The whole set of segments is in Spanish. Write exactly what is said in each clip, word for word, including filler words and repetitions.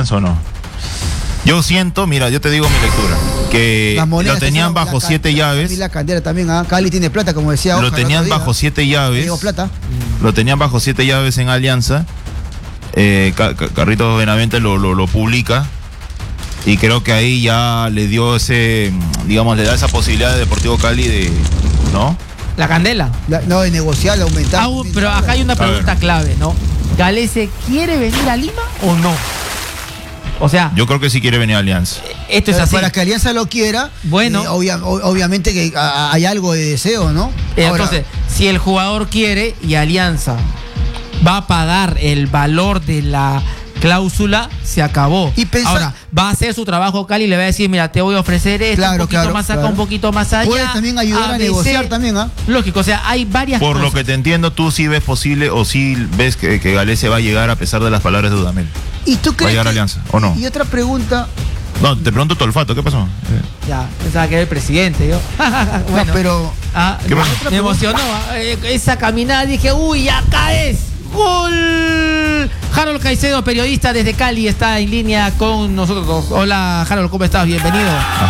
Alianza o no? Yo siento, mira, yo te digo mi lectura, que lo tenían bajo siete llaves. Y la candela también, ¿ah? Cali tiene plata, como decía Oja. Lo tenían bajo siete llaves. Plata. Lo tenían bajo siete llaves en Alianza. Eh, Carlitos Benavente lo, lo, lo publica. Y creo que ahí ya le dio ese, digamos, le da esa posibilidad de Deportivo Cali de, ¿no? La candela. La, no, de negociar, de aumentar. Ah, pero acá hay una pregunta clave, ¿no? ¿Galese quiere venir a Lima o no? O sea, yo creo que sí quiere venir a Alianza. Esto es así. Para que Alianza lo quiera, bueno, eh, obvia, obviamente que a, hay algo de deseo, ¿no? Eh, Ahora, entonces, si el jugador quiere y Alianza va a pagar el valor de la cláusula, se acabó. Y pensa... Ahora, va a hacer su trabajo Cali y le va a decir, mira, te voy a ofrecer esto, claro, un poquito claro, más acá, claro. un poquito más allá. Puedes también ayudar a, a negociar también, ¿ah? ¿eh? Lógico, o sea, hay varias Por cosas. lo que te entiendo, tú sí ves posible o sí ves que, que Galese va a llegar a pesar de las palabras de Dudamel. ¿Y tú crees? ¿Va a llegar a Alianza o no? Y otra pregunta... No, te pregunto tu olfato, ¿qué pasó? Ya, pensaba que era el presidente, yo. Bueno, no, pero... Ah, ¿Qué pasó? Me emocionó, eh, esa caminada, dije, uy, acá es gol. Harold Caicedo, periodista desde Cali, está en línea con nosotros. Hola, Harold, ¿cómo estás? Bienvenido.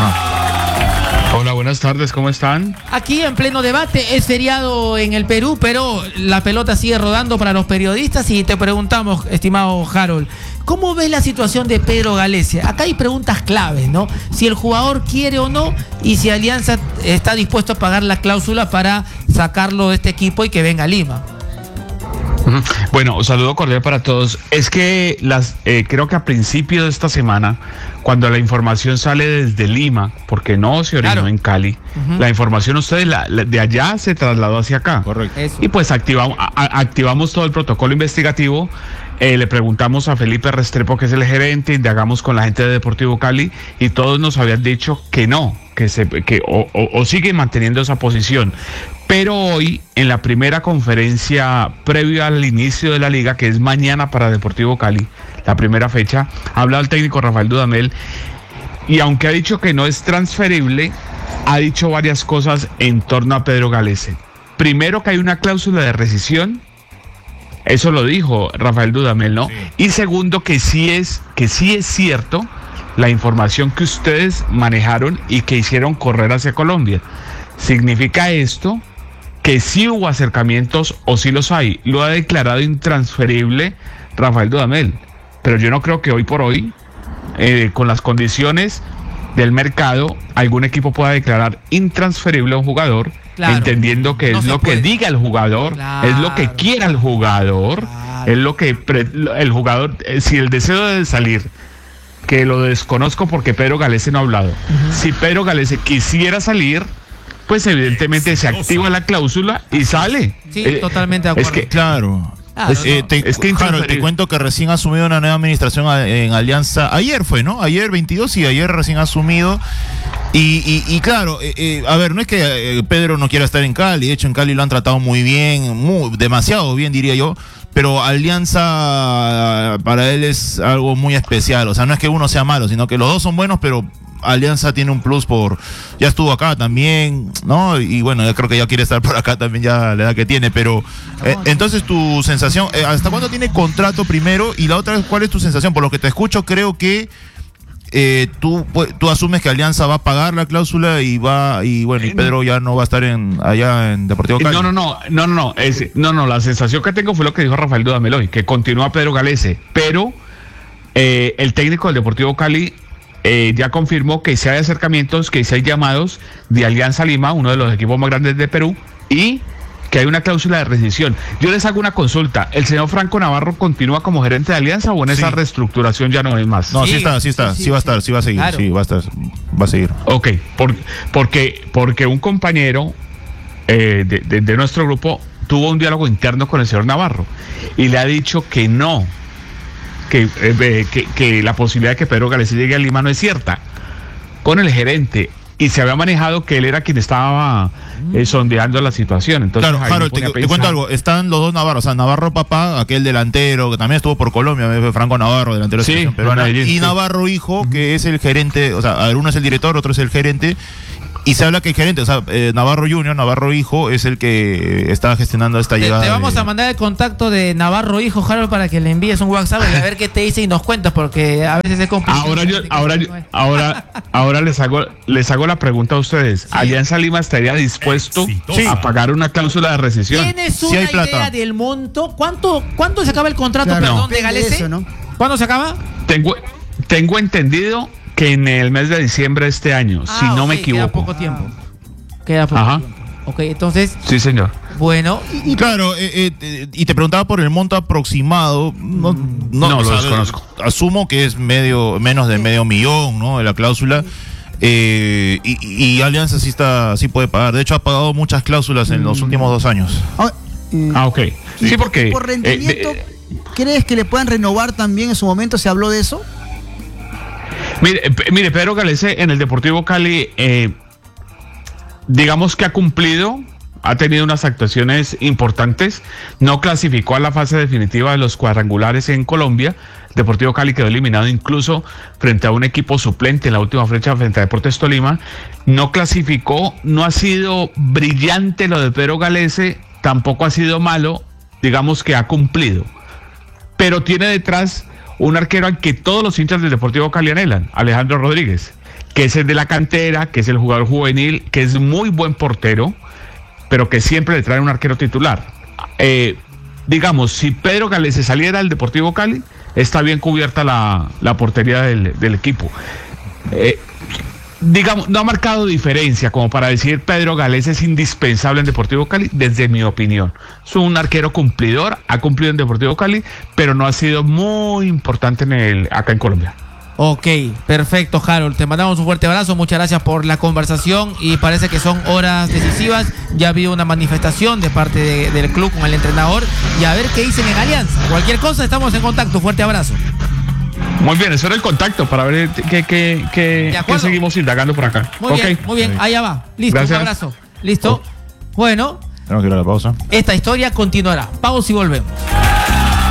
Ajá. Hola, buenas tardes, ¿cómo están? Aquí en pleno debate, es feriado en el Perú, pero la pelota sigue rodando para los periodistas y te preguntamos, estimado Harold, ¿cómo ves la situación de Pedro Galese? Acá hay preguntas claves, ¿no? Si el jugador quiere o no y si Alianza está dispuesto a pagar la cláusula para sacarlo de este equipo y que venga a Lima. Bueno, un saludo cordial para todos. Es que las eh, creo que a principio de esta semana, cuando la información sale desde Lima, porque no se originó claro. en Cali, uh-huh. la información ustedes la, la, de allá se trasladó hacia acá. Correcto. Eso. Y pues activamos, a, activamos todo el protocolo investigativo. Eh, le preguntamos a Felipe Restrepo, que es el gerente, indagamos con la gente de Deportivo Cali y todos nos habían dicho que no, que se que o, o, o siguen manteniendo esa posición. Pero hoy, en la primera conferencia previa al inicio de la liga, que es mañana para Deportivo Cali, la primera fecha, ha hablado el técnico Rafael Dudamel y aunque ha dicho que no es transferible, ha dicho varias cosas en torno a Pedro Galese. Primero, que hay una cláusula de rescisión. Eso lo dijo Rafael Dudamel, ¿no? Sí. Y segundo, que sí es, que sí es cierto la información que ustedes manejaron y que hicieron correr hacia Colombia. ¿Significa esto que sí hubo acercamientos o sí los hay? Lo ha declarado intransferible Rafael Dudamel. Pero yo no creo que hoy por hoy, eh, con las condiciones del mercado, algún equipo pueda declarar intransferible a un jugador. Claro, entendiendo que no es lo puede. que diga el jugador, claro, es lo que quiera el jugador, claro. es lo que pre, el jugador, si el deseo de salir, que lo desconozco porque Pedro Galese no ha hablado, uh-huh. si Pedro Galese quisiera salir, pues evidentemente se activa la cláusula y sale. Sí, eh, totalmente de acuerdo. Es que, claro. Ah, es, eh, no. te, es que Harold, te cuento que recién ha asumido una nueva administración en Alianza. Ayer fue, ¿no? Ayer veintidós y ayer recién ha asumido. Y, y, y claro, eh, eh, a ver, no es que eh, Pedro no quiera estar en Cali. De hecho, en Cali lo han tratado muy bien, muy, demasiado bien, diría yo. Pero Alianza para él es algo muy especial. O sea, no es que uno sea malo, sino que los dos son buenos, pero Alianza tiene un plus por... Ya estuvo acá también, ¿no? Y bueno, yo creo que ya quiere estar por acá también, ya la edad que tiene. Pero eh, entonces tu sensación, eh, ¿hasta cuándo tiene contrato primero? Y la otra vez, ¿cuál es tu sensación? Por lo que te escucho, creo que eh, tú, tú asumes que Alianza va a pagar la cláusula y va y bueno, y Pedro ya no va a estar en allá en Deportivo Cali. No, no, no, no, no, no, es, no, no, la sensación que tengo fue lo que dijo Rafael Dudamel hoy, que continúa Pedro Galese, pero eh, el técnico del Deportivo Cali eh, ya confirmó que si hay acercamientos, que si hay llamados de Alianza Lima, uno de los equipos más grandes de Perú, y que hay una cláusula de rescisión. Yo les hago una consulta. ¿El señor Franco Navarro continúa como gerente de Alianza o en sí. esa reestructuración ya no es más? No, sí, sí está, sí está, sí, sí va a estar, sí va a seguir, claro. sí va a estar, va a seguir. Ok, por, porque, porque un compañero eh, de, de, de nuestro grupo tuvo un diálogo interno con el señor Navarro y le ha dicho que no, que, eh, que, que la posibilidad de que Pedro Galese llegue a Lima no es cierta. Con el gerente. Y se había manejado que él era quien estaba eh, sondeando la situación. Entonces, claro, Harold, te, te cuento algo. Están los dos Navarro, o sea, Navarro papá, aquel delantero que también estuvo por Colombia, Franco Navarro, delantero de sí, selección peruana, Medellín, y sí. Navarro hijo, uh-huh. que es el gerente, o sea, uno es el director, otro es el gerente. y se habla que el gerente, o sea, eh, Navarro Junior, Navarro Hijo, es el que está gestionando esta Te, llegada. te vamos de... a mandar el contacto de Navarro Hijo, Harold, para que le envíes un WhatsApp y a ver qué te dice y nos cuentas, porque a veces es complicado. Ahora yo, ahora yo- ahora, ahora les hago, les hago la pregunta a ustedes. ¿Alianza Lima estaría dispuesto Sí. a pagar una cláusula de rescisión? ¿Tienes Sí una hay plata. idea del monto? ¿Cuánto, ¿Cuánto se acaba el contrato, Claro, perdón, de depende de Galese? eso, ¿no? ¿Cuándo se acaba? Tengo, tengo entendido que en el mes de diciembre de este año, si Ah, no me ok, Queda equivoco. poco tiempo. Queda poco Ajá. tiempo. Ok, entonces, Sí, señor. bueno. Y claro, eh, eh, eh, y te preguntaba por el monto aproximado. No, no, No, o lo sea, desconozco. Asumo que es medio menos de medio millón, ¿no? De la cláusula. Eh, y, y Alianza sí está, sí puede pagar. De hecho, ha pagado muchas cláusulas en los últimos dos años. Ah, eh, Ah, ok. Sí, porque... por eh, rendimiento, de- ¿crees que le puedan renovar también en su momento? ¿Se habló de eso? Mire, eh, p- mire, Pedro Galese en el Deportivo Cali, eh, digamos que ha cumplido, ha tenido unas actuaciones importantes, no clasificó a la fase definitiva de los cuadrangulares en Colombia. Deportivo Cali quedó eliminado incluso frente a un equipo suplente en la última fecha frente a Deportes Tolima. No clasificó, no ha sido brillante lo de Pedro Galese, tampoco ha sido malo, digamos que ha cumplido. Pero tiene detrás un arquero al que todos los hinchas del Deportivo Cali anhelan, Alejandro Rodríguez, que es el de la cantera, que es el jugador juvenil, que es muy buen portero, pero que siempre le trae un arquero titular. Eh, digamos, si Pedro Galese saliera del Deportivo Cali, está bien cubierta la, la portería del, del equipo. Eh, digamos, no ha marcado diferencia como para decir Pedro Galese es indispensable en Deportivo Cali, desde mi opinión. Es un arquero cumplidor, ha cumplido en Deportivo Cali, pero no ha sido muy importante en el, acá en Colombia. Ok, perfecto, Harold. Te mandamos un fuerte abrazo. Muchas gracias por la conversación y parece que son horas decisivas. Ya ha habido una manifestación de parte de- del club con el entrenador y a ver qué dicen en Alianza. Cualquier cosa, estamos en contacto. Fuerte abrazo. Muy bien, eso era el contacto para ver qué, qué, qué, De qué acuerdo. seguimos indagando por acá. Muy Ok. bien, muy bien. Allá va. Listo, Gracias. un abrazo. Listo. Bueno, Tenemos que ir a la pausa. esta historia continuará. Pausa y volvemos.